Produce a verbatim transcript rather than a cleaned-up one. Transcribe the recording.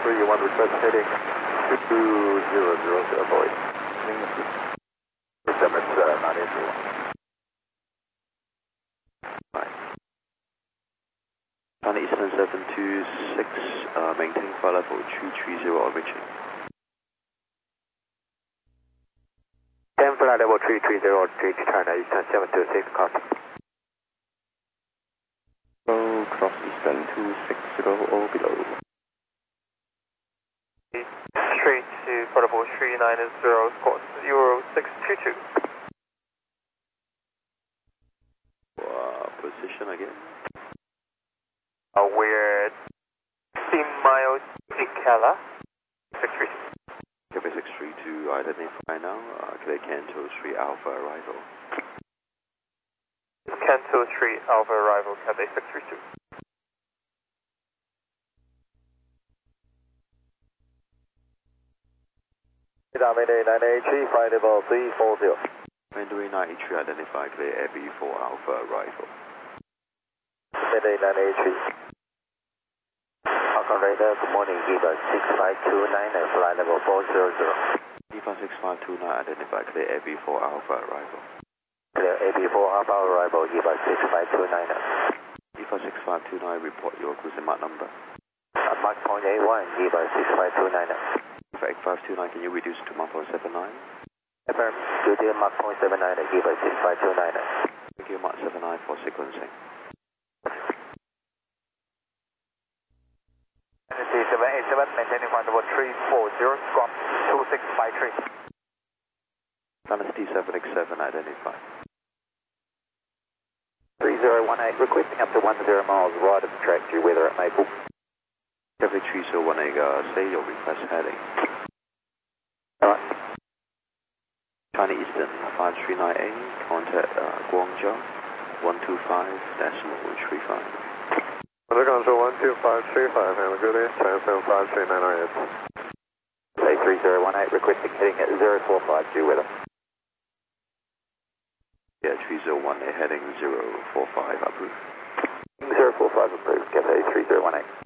three one, request heading two zero zero zero four eight. December uh, nine eight three one. China Eastern seven two six, uh, maintain flight level three three zero origin. ten flight level three three zero, reach China Eastern seven two six, copy. Go cross Eastern two six zero or below. Straight to flight level three nine zero, squawk zero six two two. Uh, position again. Uh, we're fifteen miles to Kala, six three two. Cafe six three two, identify now, uh, clear Canto three Alpha arrival. Canto three Alpha arrival, Cafe six three two. Mayday nine eight three, flight level three four zero. Mandarin nine eight three, identify clear Air B four Alpha arrival. Mayday nine eight three. Falcon Radar, good morning, Eva six five two nine and flight level four zero zero. Eva six five two nine, identify clear Air B four Alpha arrival. Clear A B four Alpha arrival, Eva six five two nine. Eva six five two nine, report your cruising mark number. Uh, Mark point eight one, Eva six five two nine. Eva eight five two nine, can you reduce to Mark point seven nine? Affirm, Q D Mark point seven nine, Eva six five two nine. Thank you, Mark seven nine for sequencing. seven eight seven, maintaining flight level three four zero, squawk two six five three. Dynasty seven X seven, identify. three zero one eight, requesting up to one zero miles right of the track due weather at Maple. Cafe three zero one eight, uh, say your request heading. Alright. China Eastern five three nine eight, contact uh, Guangzhou one two five decimal three five. Under control one two five three five, have a good day, China seven five three nine nine eight. Say three zero one eight, requesting heading at zero four five due weather. Yeah, three zero one eight, heading zero four five, approved. zero four five approved, Cafe three zero one eight.